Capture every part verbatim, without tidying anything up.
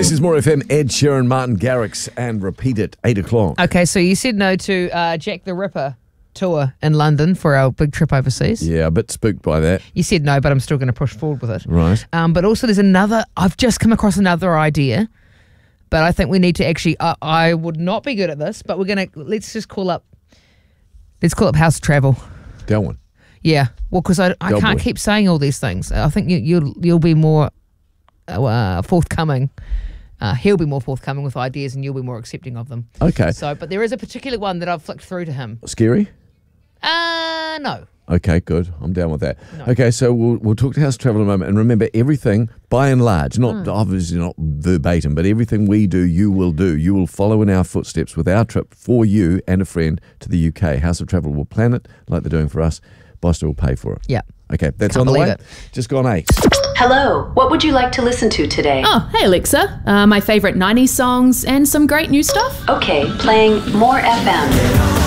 This is More F M, Ed Sheeran, Martin Garrix, and Repeat It, eight o'clock. Okay, so you said no to uh, Jack the Ripper tour in London for our big trip overseas. Yeah, a bit spooked by that. You said no, but I'm still going to push forward with it. Right. Um, but also there's another, I've just come across another idea, but I think we need to actually, uh, I would not be good at this, but we're going to, let's just call up, let's call up House Travel. Go on. Yeah, well, because I, I Go can't boy. keep saying all these things. I think you, you'll, you'll be more uh, forthcoming. Uh, he'll be more forthcoming with ideas and you'll be more accepting of them. Okay. So, but there is a particular one that I've flicked through to him. Scary? Uh, no. Okay, good. I'm down with that. No. Okay, so we'll we'll talk to House Travel in a moment. And remember, everything, by and large, not Mm. obviously not verbatim, but everything we do, you will do. You will follow in our footsteps with our trip for you and a friend to the U K. House of Travel will plan it like they're doing for us. Boster will pay for it. Yeah. Okay, that's Can't on the way. believe it. Just gone eight. Hello, what would you like to listen to today? Oh, hey Alexa. Uh, my favourite nineties songs and some great new stuff. Okay, playing More F M.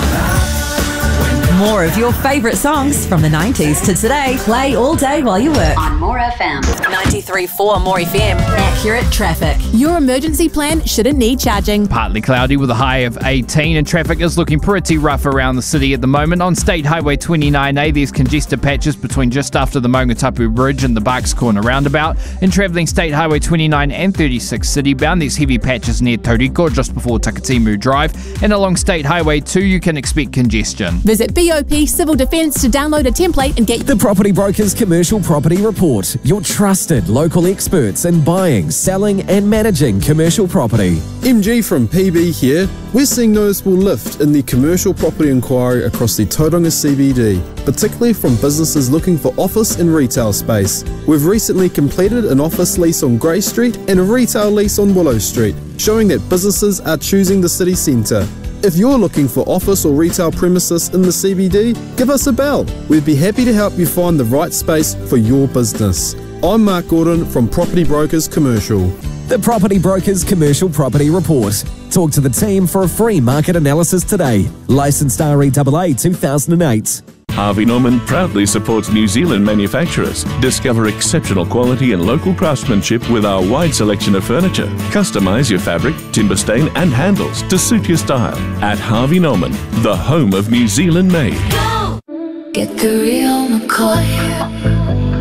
More of your favourite songs from the nineties to today. Play all day while you work. On More F M. ninety-three point four More F M. Accurate traffic. Your emergency plan shouldn't need charging. Partly cloudy with a high of eighteen, and traffic is looking pretty rough around the city at the moment. On State Highway twenty-nine A, there's congested patches between just after the Maungatapu Bridge and the Barks Corner roundabout. And travelling State Highway twenty-nine and thirty-six citybound, there's heavy patches near Tauriko just before Takatimu Drive. And along State Highway two, you can expect congestion. Visit B O P Civil Defence to download a template and get The Property Brokers Commercial Property Report. Your trusted local experts in buying, selling and managing commercial property. M G from P B here. We're seeing noticeable lift in the commercial property inquiry across the Tauranga C B D, particularly from businesses looking for office and retail space. We've recently completed an office lease on Grey Street and a retail lease on Willow Street, showing that businesses are choosing the city centre. If you're looking for office or retail premises in the C B D, give us a bell. We'd be happy to help you find the right space for your business. I'm Mark Gordon from Property Brokers Commercial. The Property Brokers Commercial Property Report. Talk to the team for a free market analysis today. Licensed R E A A two thousand eight. Harvey Norman proudly supports New Zealand manufacturers. Discover exceptional quality and local craftsmanship with our wide selection of furniture. Customize your fabric, timber stain and handles to suit your style. At Harvey Norman, the home of New Zealand made. Get the real McCoy.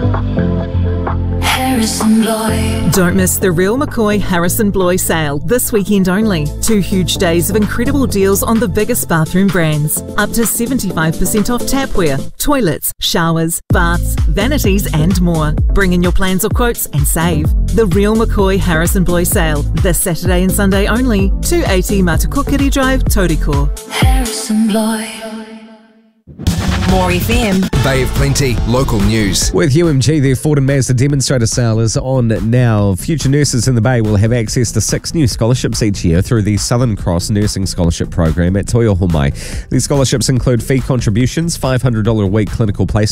Harrison Bloy. Don't miss the Real McCoy Harrison Bloy sale this weekend only. Two huge days of incredible deals on the biggest bathroom brands. Up to seventy-five percent off tapware, toilets, showers, baths, vanities and more. Bring in your plans or quotes and save. The Real McCoy Harrison Bloy sale this Saturday and Sunday only. two eighty Matukokiri Drive, Tauriko. Harrison Bloy. More F M. Bay of Plenty, local news. With U M G, their Ford and Mazda demonstrator sale is on now. Future nurses in the Bay will have access to six new scholarships each year through the Southern Cross Nursing Scholarship Program at Toyo Homai. These scholarships include fee contributions, five hundred dollars a week clinical placement